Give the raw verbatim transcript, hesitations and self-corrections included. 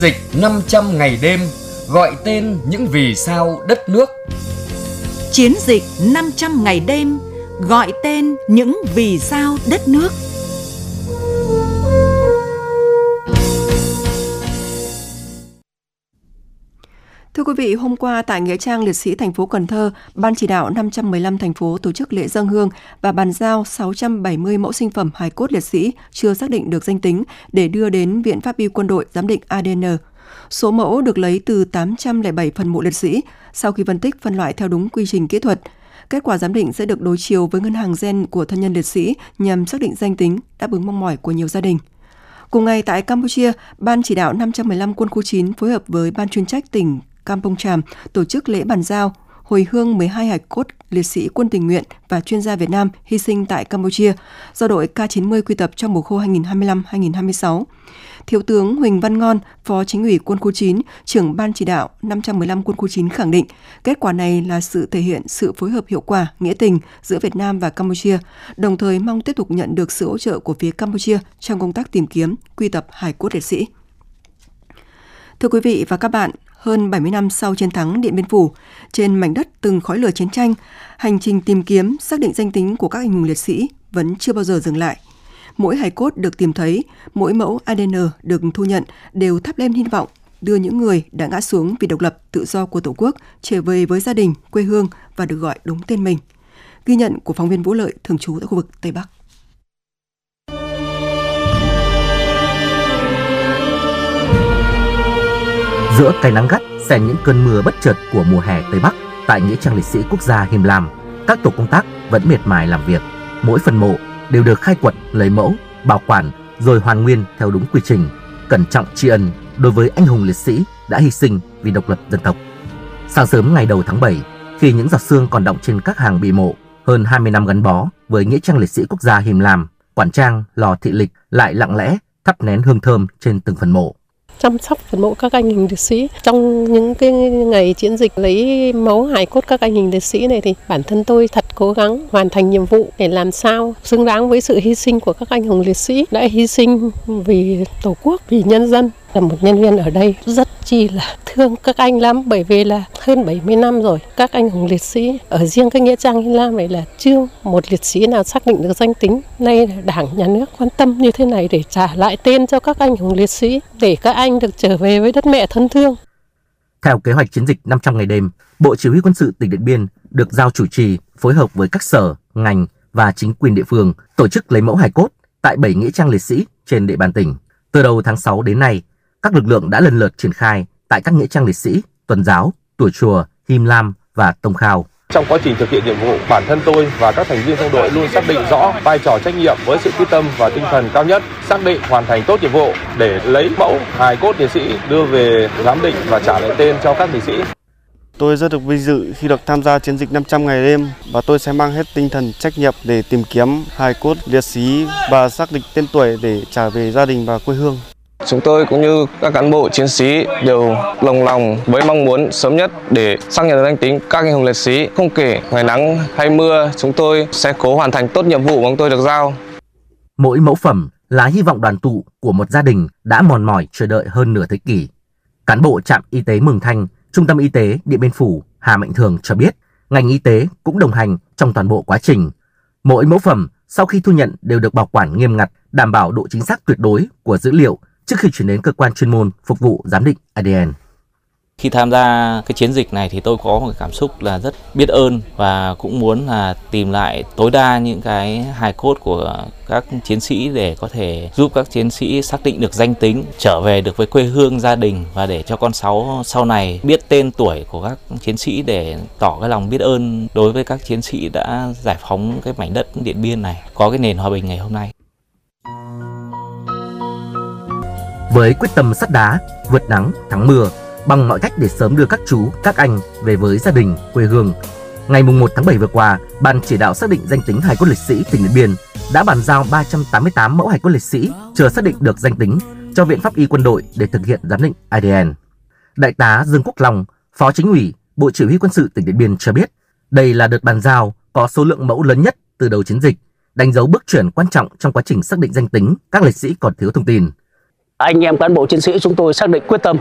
Dịch năm trăm ngày đêm, gọi tên những vì sao đất nước. Chiến dịch năm trăm ngày đêm, gọi tên những vì sao đất nước. Thưa quý vị, hôm qua tại Nghĩa trang Liệt sĩ thành phố Cần Thơ, Ban chỉ đạo năm trăm mười lăm thành phố tổ chức lễ dâng hương và bàn giao sáu trăm bảy mươi mẫu sinh phẩm hài cốt liệt sĩ chưa xác định được danh tính để đưa đến Viện Pháp y Quân đội giám định a đê en. Số mẫu được lấy từ tám trăm lẻ bảy phần mộ liệt sĩ, sau khi phân tích phân loại theo đúng quy trình kỹ thuật. Kết quả giám định sẽ được đối chiếu với ngân hàng gen của thân nhân liệt sĩ nhằm xác định danh tính, đáp ứng mong mỏi của nhiều gia đình. Cùng ngày tại Campuchia, Ban chỉ đạo năm trăm mười lăm quân khu chín phối hợp với Ban chuyên trách tỉnh Kampong Cham tổ chức lễ bàn giao, hồi hương mười hai hài cốt liệt sĩ quân tình nguyện và chuyên gia Việt Nam hy sinh tại Campuchia do đội K chín mươi quy tập trong mùa khô hai nghìn không trăm hai mươi lăm hai nghìn không trăm hai mươi sáu. Thiếu tướng Huỳnh Văn Ngon, Phó Chính ủy Quân khu chín, trưởng Ban chỉ đạo năm trăm mười lăm Quân khu chín khẳng định kết quả này là sự thể hiện sự phối hợp hiệu quả, nghĩa tình giữa Việt Nam và Campuchia, đồng thời mong tiếp tục nhận được sự hỗ trợ của phía Campuchia trong công tác tìm kiếm, quy tập hài cốt liệt sĩ. Thưa quý vị và các bạn, hơn bảy mươi năm sau chiến thắng Điện Biên Phủ, trên mảnh đất từng khói lửa chiến tranh, hành trình tìm kiếm, xác định danh tính của các anh hùng liệt sĩ vẫn chưa bao giờ dừng lại. Mỗi hài cốt được tìm thấy, mỗi mẫu a đê en được thu nhận đều thắp lên hy vọng đưa những người đã ngã xuống vì độc lập, tự do của Tổ quốc trở về với gia đình, quê hương và được gọi đúng tên mình. Ghi nhận của phóng viên Vũ Lợi thường trú tại khu vực Tây Bắc. Giữa cái nắng gắt xen những cơn mưa bất chợt của mùa hè Tây Bắc, tại Nghĩa trang Liệt sĩ Quốc gia Him Lam, các tổ công tác vẫn miệt mài làm việc. Mỗi phần mộ đều được khai quật, lấy mẫu, bảo quản rồi hoàn nguyên theo đúng quy trình, cẩn trọng tri ân đối với anh hùng liệt sĩ đã hy sinh vì độc lập dân tộc. Sáng sớm ngày đầu tháng bảy, khi những giọt sương còn đọng trên các hàng bia mộ, hơn hai mươi năm gắn bó với Nghĩa trang Liệt sĩ Quốc gia Him Lam, quản trang Lò Thị Lịch lại lặng lẽ thắp nén hương thơm trên từng phần mộ. Chăm sóc phần mộ các anh hùng liệt sĩ trong những cái ngày chiến dịch lấy máu hài cốt các anh hùng liệt sĩ này thì bản thân tôi thật cố gắng hoàn thành nhiệm vụ để làm sao xứng đáng với sự hy sinh của các anh hùng liệt sĩ đã hy sinh vì Tổ quốc, vì nhân dân. Là một nhân viên ở đây rất chi là thương các anh lắm, bởi vì là hơn bảy mươi năm rồi các anh hùng liệt sĩ ở riêng cái nghĩa trang Him Lam này là chưa một liệt sĩ nào xác định được danh tính. Nay là Đảng, Nhà nước quan tâm như thế này để trả lại tên cho các anh hùng liệt sĩ, để các anh được trở về với đất mẹ thân thương. Theo kế hoạch chiến dịch năm trăm ngày đêm, Bộ Chỉ huy Quân sự tỉnh Điện Biên được giao chủ trì phối hợp với các sở, ngành và chính quyền địa phương tổ chức lấy mẫu hài cốt tại bảy nghĩa trang liệt sĩ trên địa bàn tỉnh. Từ đầu tháng sáu đến nay, các lực lượng đã lần lượt triển khai tại các nghĩa trang liệt sĩ Tuần Giáo, Tùa Chùa, Him Lam và Tông Khao. Trong quá trình thực hiện nhiệm vụ, bản thân tôi và các thành viên trong đội luôn xác định rõ vai trò trách nhiệm với sự quyết tâm và tinh thần cao nhất, xác định hoàn thành tốt nhiệm vụ để lấy mẫu hài cốt liệt sĩ đưa về giám định và trả lại tên cho các liệt sĩ. Tôi rất được vinh dự khi được tham gia chiến dịch năm trăm ngày đêm và tôi sẽ mang hết tinh thần trách nhiệm để tìm kiếm hài cốt liệt sĩ và xác định tên tuổi để trả về gia đình và quê hương. Chúng tôi cũng như các cán bộ chiến sĩ đều đồng lòng với mong muốn sớm nhất để xác nhận được danh tính các anh hùng liệt sĩ. Không kể ngày nắng hay mưa, chúng tôi sẽ cố hoàn thành tốt nhiệm vụ mà chúng tôi được giao. Mỗi mẫu phẩm là hy vọng đoàn tụ của một gia đình đã mòn mỏi chờ đợi hơn nửa thế kỷ. Cán bộ trạm y tế Mường Thanh, Trung tâm Y tế Điện Biên Phủ Hà Mạnh Thường cho biết, ngành y tế cũng đồng hành trong toàn bộ quá trình. Mỗi mẫu phẩm sau khi thu nhận đều được bảo quản nghiêm ngặt, đảm bảo độ chính xác tuyệt đối của dữ liệu trước khi chuyển đến cơ quan chuyên môn phục vụ giám định a đê en. Khi tham gia cái chiến dịch này thì tôi có một cảm xúc là rất biết ơn và cũng muốn là tìm lại tối đa những cái hài cốt của các chiến sĩ để có thể giúp các chiến sĩ xác định được danh tính, trở về được với quê hương, gia đình và để cho con cháu sau này biết tên tuổi của các chiến sĩ để tỏ cái lòng biết ơn đối với các chiến sĩ đã giải phóng cái mảnh đất Điện Biên này, có cái nền hòa bình ngày hôm nay. Với quyết tâm sắt đá, vượt nắng, thắng mưa, bằng mọi cách để sớm đưa các chú, các anh về với gia đình, quê hương, ngày mùng một tháng bảy vừa qua, Ban chỉ đạo xác định danh tính hài cốt liệt sĩ tỉnh Điện Biên đã bàn giao ba trăm tám mươi tám mẫu hài cốt liệt sĩ chưa xác định được danh tính cho Viện Pháp y Quân đội để thực hiện giám định a đê en. Đại tá Dương Quốc Long, Phó Chính ủy, Bộ Chỉ huy Quân sự tỉnh Điện Biên cho biết, đây là đợt bàn giao có số lượng mẫu lớn nhất từ đầu chiến dịch, đánh dấu bước chuyển quan trọng trong quá trình xác định danh tính các liệt sĩ còn thiếu thông tin. Anh em cán bộ chiến sĩ chúng tôi xác định quyết tâm